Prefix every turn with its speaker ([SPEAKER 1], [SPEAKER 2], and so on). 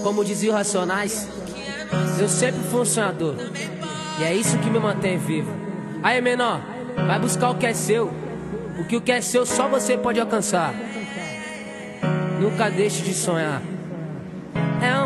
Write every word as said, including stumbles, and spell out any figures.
[SPEAKER 1] Como dizia o Racionais, eu sempre fui um sonhador, e é isso que me mantém vivo. Aí, menor, vai buscar o que é seu, porque o que é seu só você pode alcançar. Nunca deixe de sonhar. É um